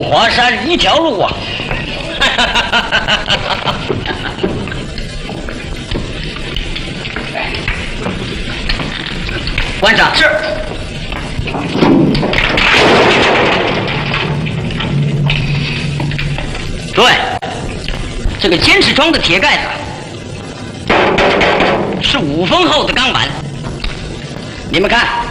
华山一条路啊！馆长是。对，这个监视窗的铁盖子是5分厚的钢板，你们看。